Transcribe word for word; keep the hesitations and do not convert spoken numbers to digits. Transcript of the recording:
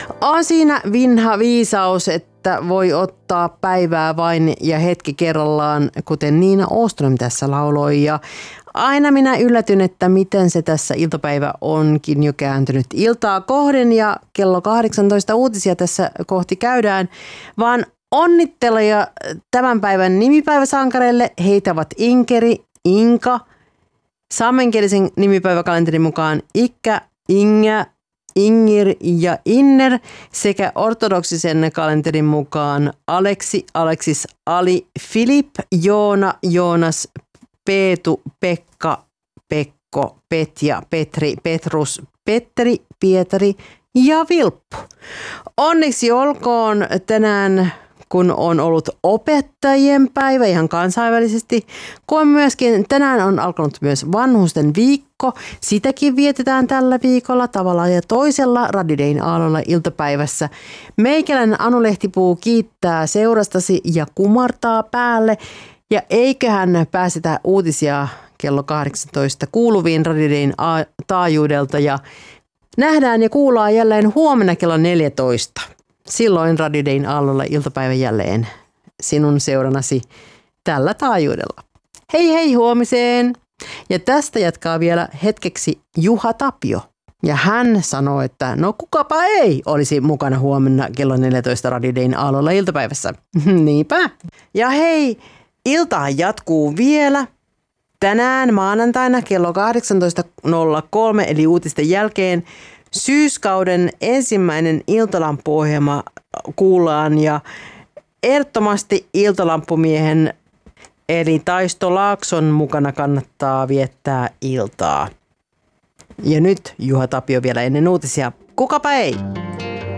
On siinä vinha viisaus, että voi ottaa päivää vain ja hetki kerrallaan, kuten Niina Åström tässä lauloi. Ja aina minä yllätyn, että miten se tässä iltapäivä onkin jo kääntynyt iltaa kohden ja kello kahdeksantoista uutisia tässä kohti käydään, vaan onnitteluja tämän päivän nimipäiväsankareille. Heitä ovat Inkeri, Inka, saamenkielisen nimipäiväkalenterin mukaan Ikkä, Ingä, Ingir ja Inner sekä ortodoksisen kalenterin mukaan Aleksi, Aleksis, Ali, Filip, Joona, Joonas, Peetu, Pekka, Pekko, Petja, Petri, Petrus, Petteri, Pietari ja Vilppu. Onneksi olkoon tänään, kun on ollut opettajien päivä ihan kansainvälisesti, kun myöskin tänään on alkanut myös vanhusten viikko. Sitäkin vietetään tällä viikolla tavalla ja toisella Radio Dayn aallolla iltapäivässä. Meikäläinen Anu Lehtipuu kiittää seurastasi ja kumartaa päälle. Ja eiköhän pääsetä uutisia kello kahdeksantoista kuuluviin Radio Dayn taajuudelta ja nähdään ja kuullaan jälleen huomenna kello neljätoista. Silloin Radio Dayn aallolla iltapäivä jälleen sinun seuranasi tällä taajuudella. Hei hei huomiseen! Ja tästä jatkaa vielä hetkeksi Juha Tapio. Ja hän sanoo, että no kukapa ei olisi mukana huomenna kello neljätoista Radio Dayn aallolla iltapäivässä. Niinpä. Ja hei, ilta jatkuu vielä. Tänään maanantaina kello kahdeksantoista nolla kolme eli uutisten jälkeen syyskauden ensimmäinen iltalampuohjelma kuullaan ja ehdottomasti iltalampumiehen eli Taisto Laakson mukana kannattaa viettää iltaa. Ja nyt Juha Tapio vielä ennen uutisia. Kukapa ei!